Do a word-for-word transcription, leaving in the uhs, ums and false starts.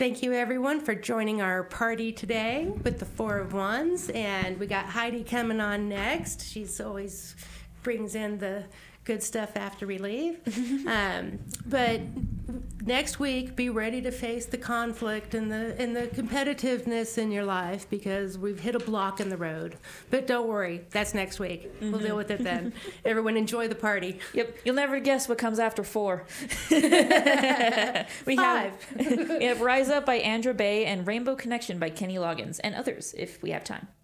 Thank you, everyone, for joining our party today with the Four of Wands. And we got Heidi coming on next. She's always brings in the good stuff after we leave. um, but next week, be ready to face the conflict and the and the competitiveness in your life, because we've hit a block in the road. But don't worry, that's next week. Mm-hmm. We'll deal with it then. Everyone enjoy the party. Yep, you'll never guess what comes after four. we Five. have we have Rise Up by Andra Bay and Rainbow Connection by Kenny Loggins, and others if we have time.